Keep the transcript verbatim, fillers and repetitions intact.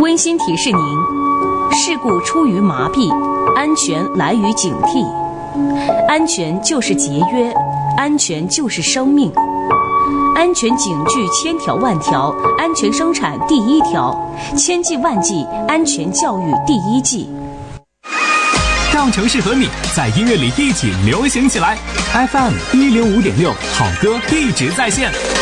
温馨提示您：事故出于麻痹，安全来于警惕。安全就是节约，安全就是生命。安全警句千条万条，安全生产第一条，千计万计安全教育第一计。 让城市和你在音乐里一起流行起来。F M 一零五点六，好歌一直在线。